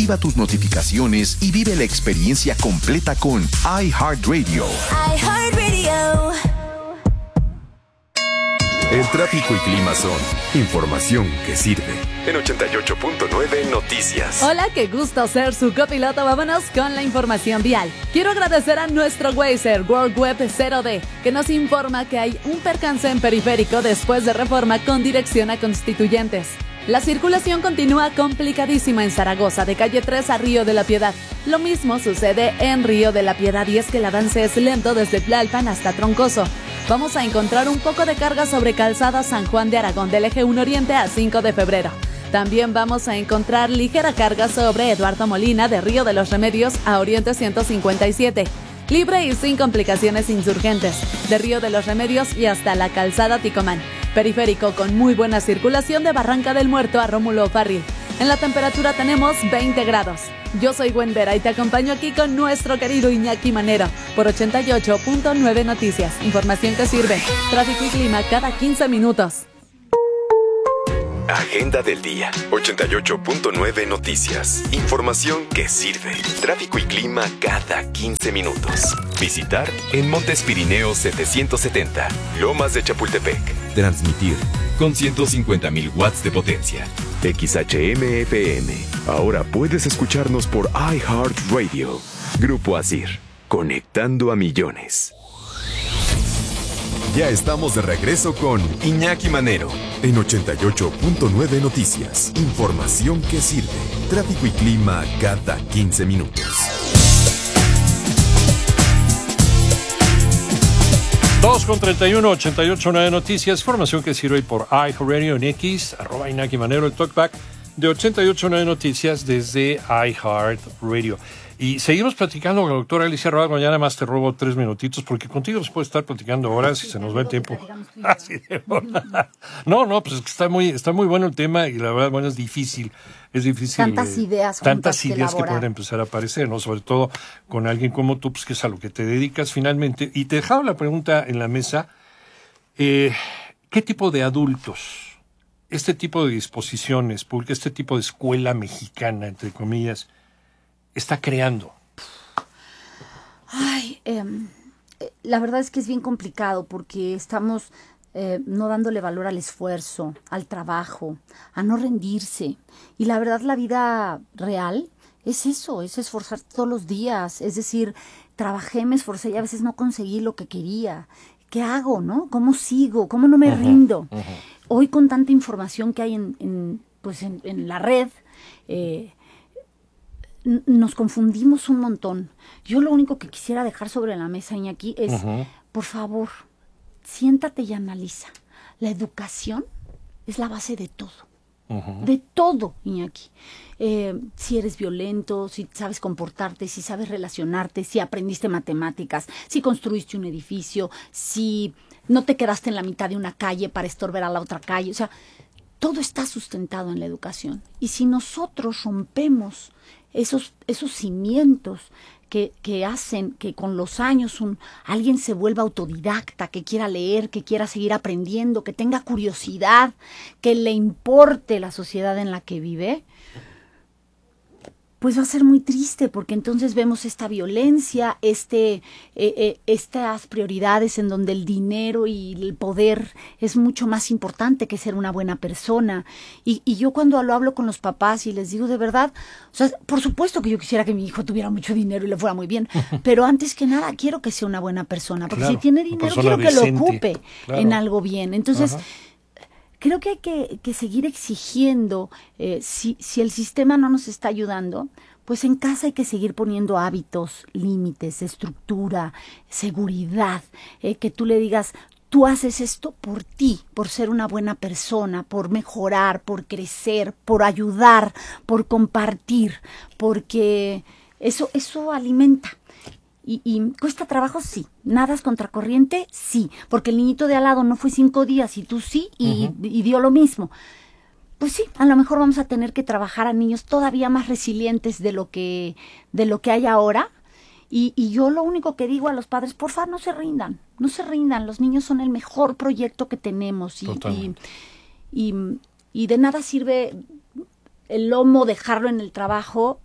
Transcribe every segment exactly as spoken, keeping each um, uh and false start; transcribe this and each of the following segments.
activa tus notificaciones y vive la experiencia completa con iHeartRadio. iHeartRadio. El tráfico y clima son información que sirve. En ochenta y ocho punto nueve Noticias. Hola, qué gusto ser su copiloto. Vámonos con la información vial. Quiero agradecer a nuestro Wazer World Web cero D, que nos informa que hay un percance en periférico después de reforma con dirección a Constituyentes. La circulación continúa complicadísima en Zaragoza, de calle tres a Río de la Piedad. Lo mismo sucede en Río de la Piedad y es que el avance es lento desde Tlalpan hasta Troncoso. Vamos a encontrar un poco de carga sobre Calzada San Juan de Aragón del eje uno Oriente a cinco de febrero. También vamos a encontrar ligera carga sobre Eduardo Molina de Río de los Remedios a Oriente ciento cincuenta y siete. Libre y sin complicaciones Insurgentes, de Río de los Remedios y hasta la Calzada Ticomán. Periférico con muy buena circulación de Barranca del Muerto a Rómulo Farril. En la temperatura tenemos veinte grados. Yo soy Gwen Vera y te acompaño aquí con nuestro querido Iñaki Manero por ochenta y ocho punto nueve Noticias. Información que sirve. Tráfico y clima cada quince minutos. Agenda del día. ochenta y ocho punto nueve Noticias. Información que sirve. Tráfico y clima cada quince minutos. Visitar en Montes Pirineos setecientos setenta, Lomas de Chapultepec. Transmitir con ciento cincuenta mil watts de potencia. X H M F M. Ahora puedes escucharnos por iHeartRadio. Grupo Asir. Conectando a millones. Ya estamos de regreso con Iñaki Manero en ochenta y ocho punto nueve Noticias. Información que sirve. Tráfico y clima cada quince minutos. dos con treinta y uno, ochenta y ocho punto nueve Noticias. Información que sirve por iHeartRadio en X, arroba Iñaki Manero, el talkback de ochenta y ocho punto nueve Noticias desde iHeartRadio. Y seguimos platicando con la doctora Alicia Rodas. Mañana más te robo tres minutitos porque contigo se puede estar platicando horas y se nos va el tiempo. Así de no, no, pues es que está muy, está muy bueno el tema y la verdad, bueno, es difícil. Es difícil. Tantas eh, ideas. Tantas ideas que, que pueden empezar a aparecer, ¿no? Sobre todo con alguien como tú, pues que es a lo que te dedicas finalmente. Y te dejaba la pregunta en la mesa. Eh, ¿Qué tipo de adultos, este tipo de disposiciones públicas, este tipo de escuela mexicana, entre comillas, está creando? Ay, eh, la verdad es que es bien complicado porque estamos eh, no dándole valor al esfuerzo, al trabajo, a no rendirse. Y la verdad, la vida real es eso, es esforzarse todos los días. Es decir, trabajé, me esforcé y a veces no conseguí lo que quería. ¿Qué hago, no? ¿Cómo sigo? ¿Cómo no me uh-huh, rindo? Uh-huh. Hoy con tanta información que hay en, en, pues en, en la red, eh, nos confundimos un montón. Yo lo único que quisiera dejar sobre la mesa, Iñaki, es, uh-huh. por favor, siéntate y analiza. La educación es la base de todo. Uh-huh. De todo, Iñaki. Eh, si eres violento, si sabes comportarte, si sabes relacionarte, si aprendiste matemáticas, si construiste un edificio, si no te quedaste en la mitad de una calle para estorbar a la otra calle. O sea, todo está sustentado en la educación. Y si nosotros rompemos esos, esos cimientos que, que hacen que con los años un, alguien se vuelva autodidacta, que quiera leer, que quiera seguir aprendiendo, que tenga curiosidad, que le importe la sociedad en la que vive, pues va a ser muy triste, porque entonces vemos esta violencia, este, eh, eh, estas prioridades en donde el dinero y el poder es mucho más importante que ser una buena persona. Y, y yo cuando lo hablo con los papás y les digo de verdad, o sea, por supuesto que yo quisiera que mi hijo tuviera mucho dinero y le fuera muy bien, pero antes que nada quiero que sea una buena persona, porque claro, si tiene dinero quiero que decente, lo ocupe claro. en algo bien. Entonces, ajá. creo que hay que, que seguir exigiendo, eh, si, si el sistema no nos está ayudando, pues en casa hay que seguir poniendo hábitos, límites, estructura, seguridad, eh, que tú le digas, tú haces esto por ti, por ser una buena persona, por mejorar, por crecer, por ayudar, por compartir, porque eso, eso alimenta. Y, y cuesta trabajo, sí. ¿Nadas contracorriente? Sí. Porque el niñito de al lado no fue cinco días y tú sí, y, uh-huh. y dio lo mismo. Pues sí, a lo mejor vamos a tener que trabajar a niños todavía más resilientes de lo que, de lo que hay ahora. Y, y yo lo único que digo a los padres, por favor, no se rindan. No se rindan. Los niños son el mejor proyecto que tenemos. Y, y, y, y de nada sirve el lomo dejarlo en el trabajo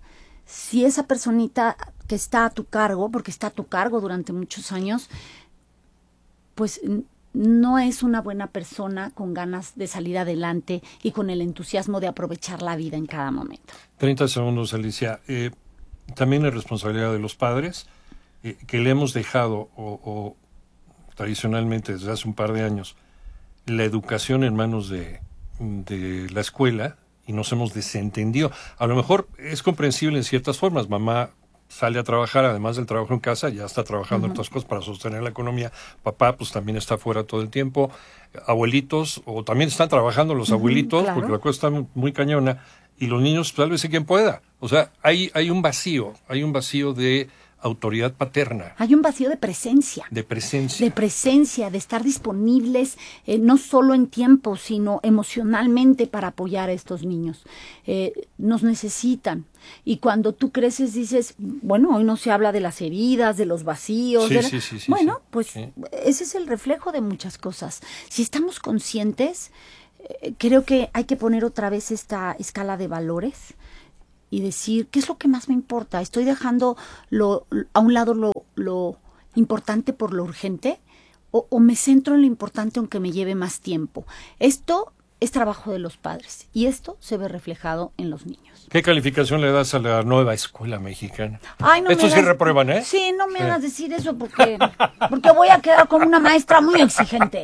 si esa personita que está a tu cargo, porque está a tu cargo durante muchos años, pues no es una buena persona con ganas de salir adelante y con el entusiasmo de aprovechar la vida en cada momento. treinta segundos, Alicia. Eh, también es responsabilidad de los padres eh, que le hemos dejado, o, o tradicionalmente desde hace un par de años, la educación en manos de, de la escuela y nos hemos desentendido. A lo mejor es comprensible en ciertas formas. Mamá sale a trabajar, además del trabajo en casa, ya está trabajando uh-huh. en otras cosas para sostener la economía. Papá, pues también está fuera todo el tiempo. Abuelitos, o también están trabajando los uh-huh, abuelitos, claro. porque la cosa está muy, muy cañona. Y los niños, tal vez, quien pueda. O sea, hay, hay un vacío, hay un vacío de autoridad paterna. Hay un vacío de presencia. De presencia. De presencia, de estar disponibles, eh, no solo en tiempo, sino emocionalmente para apoyar a estos niños. Eh, nos necesitan. Y cuando tú creces dices, bueno, hoy no se habla de las heridas, de los vacíos. Sí, de la... sí, sí, sí, bueno, sí. pues sí. ese es el reflejo de muchas cosas. Si estamos conscientes, eh, creo que hay que poner otra vez esta escala de valores y decir, ¿qué es lo que más me importa? ¿Estoy dejando lo, a un lado lo, lo importante por lo urgente? O, ¿O me centro en lo importante aunque me lleve más tiempo? Esto es trabajo de los padres y esto se ve reflejado en los niños. ¿Qué calificación le das a la nueva escuela mexicana? Ay, no Estos me sí hagas, reprueban, ¿eh? Sí, no me sí. hagas decir eso porque, porque voy a quedar como una maestra muy exigente.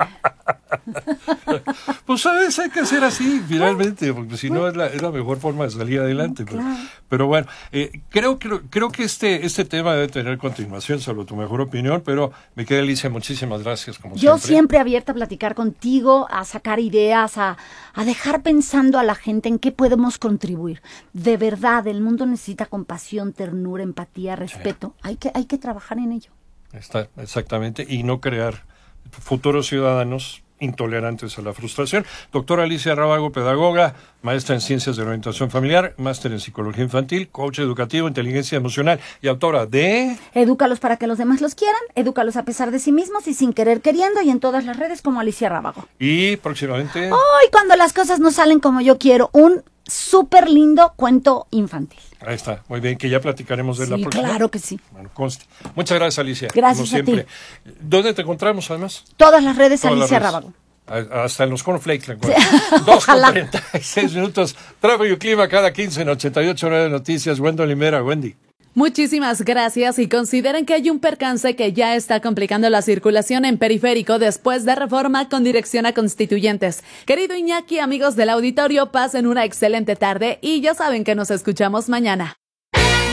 Pues sabes, hay que hacer así finalmente, porque si no es la, es la mejor forma de salir adelante. Pero, claro. pero bueno, eh, creo, creo, creo que este, este tema debe tener continuación, salvo tu mejor opinión, pero me queda, Alicia, muchísimas gracias, como Yo siempre. siempre abierta a platicar contigo, a sacar ideas, a, a dejar pensando a la gente en qué podemos contribuir. De verdad, el mundo necesita compasión, ternura, empatía, respeto. Sí. Hay que, hay que trabajar en ello. Está, exactamente, y no crear futuros ciudadanos intolerantes a la frustración. Doctora Alicia Rábago, pedagoga, maestra en Ciencias de la Orientación Familiar, máster en Psicología Infantil, coach educativo, inteligencia emocional y autora de... Edúcalos para que los demás los quieran, edúcalos a pesar de sí mismos y sin querer queriendo, y en todas las redes como Alicia Rábago. Y próximamente... ¡Ay, cuando las cosas no salen como yo quiero! Un súper lindo cuento infantil. Ahí está, muy bien, que ya platicaremos de sí, la próxima. Claro que sí. Bueno, conste. Muchas gracias, Alicia. Gracias como siempre. a ti. ¿Dónde te encontramos, además? Todas las redes, Todas Alicia las redes. Rábago. Hasta en los cornflakes la encuentro. dos con treinta y seis minutos. Tráfico y clima cada quince en ochenta y ocho nueve Noticias. Wendell Limera, Wendy. Muchísimas gracias y consideren que hay un percance que ya está complicando la circulación en Periférico después de Reforma con dirección a Constituyentes. Querido Iñaki, amigos del auditorio, pasen una excelente tarde y ya saben que nos escuchamos mañana.